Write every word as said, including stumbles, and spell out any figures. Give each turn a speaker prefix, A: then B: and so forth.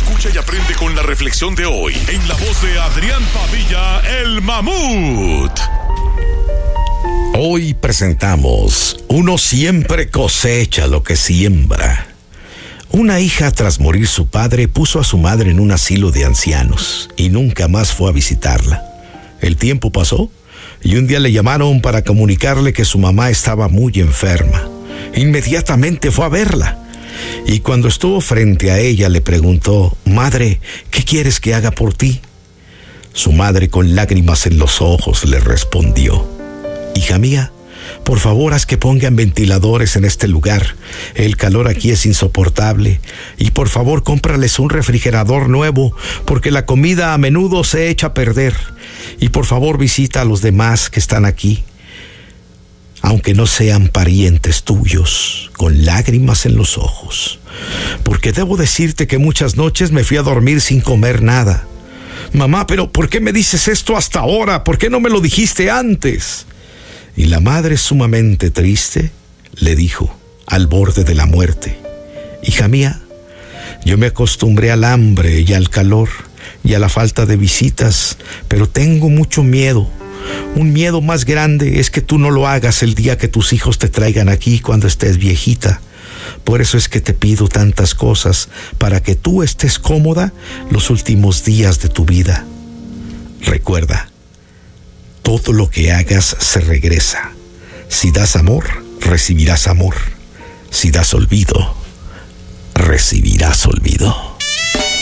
A: Escucha y aprende con la reflexión de hoy en la voz de Adrián Padilla, el Mamut.
B: Hoy presentamos Uno siempre cosecha lo que siembra. Una hija, tras morir su padre, puso a su madre en un asilo de ancianos y nunca más fue a visitarla. El tiempo pasó y un día le llamaron para comunicarle que su mamá estaba muy enferma. Inmediatamente fue a verla y cuando estuvo frente a ella le preguntó: «Madre, ¿qué quieres que haga por ti?». Su madre, con lágrimas en los ojos, le respondió: «Hija mía, por favor haz que pongan ventiladores en este lugar. El calor aquí es insoportable. Y por favor cómprales un refrigerador nuevo, porque la comida a menudo se echa a perder. Y por favor visita a los demás que están aquí, aunque no sean parientes tuyos», con lágrimas en los ojos. «Porque debo decirte que muchas noches me fui a dormir sin comer nada». «Mamá, pero ¿por qué me dices esto hasta ahora? ¿Por qué no me lo dijiste antes?». Y la madre, sumamente triste, le dijo, al borde de la muerte: «Hija mía, yo me acostumbré al hambre y al calor y a la falta de visitas, pero tengo mucho miedo. Un miedo más grande es que tú no lo hagas el día que tus hijos te traigan aquí cuando estés viejita. Por eso es que te pido tantas cosas, para que tú estés cómoda los últimos días de tu vida. Recuerda, todo lo que hagas se regresa. Si das amor, recibirás amor. Si das olvido, recibirás olvido».